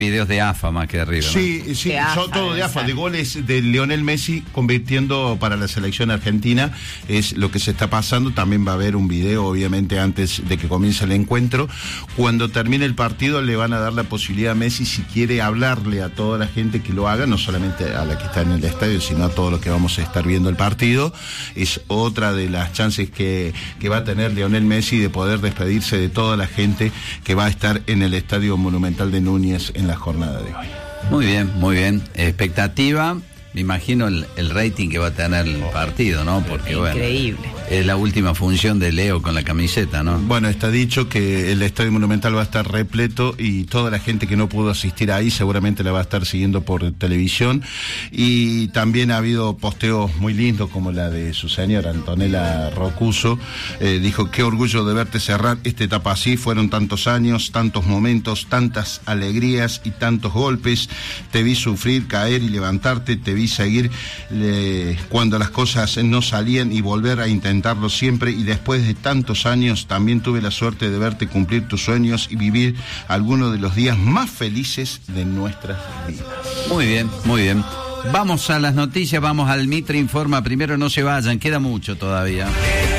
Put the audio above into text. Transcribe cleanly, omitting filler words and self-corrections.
videos de AFA más que de River, ¿no? Sí, son todo de AFA, de goles de Lionel Messi convirtiendo para la selección argentina, es lo que se está pasando. También va a haber un video, obviamente, antes de que comience el encuentro. Cuando termine el partido le van a dar la posibilidad a Messi, si quiere hablarle a toda la gente, que lo haga, no solamente a la que está en el estadio, sino a todos los que vamos a estar viendo el partido. Es otra de las chances que va a tener Lionel Messi de poder despedirse de toda la gente que va a estar en el Estadio Monumental de Núñez en la jornada de hoy. Muy bien, muy bien. Expectativa, me imagino el rating que va a tener el partido, ¿no? Porque increíble. Bueno, es la última función de Leo con la camiseta, ¿no? Bueno, está dicho que el Estadio Monumental va a estar repleto y toda la gente que no pudo asistir ahí seguramente la va a estar siguiendo por televisión. Y también ha habido posteos muy lindos, como la de su señora Antonella Rocuso. Dijo: qué orgullo de verte cerrar esta etapa así, fueron tantos años, tantos momentos, tantas alegrías y tantos golpes. Te vi sufrir, caer y levantarte, te vi seguir cuando las cosas no salían y volver a intentarlo siempre, y después de tantos años también tuve la suerte de verte cumplir tus sueños y vivir algunos de los días más felices de nuestras vidas. Muy bien, muy bien. Vamos a las noticias, vamos al Mitre Informa. Primero, no se vayan, queda mucho todavía.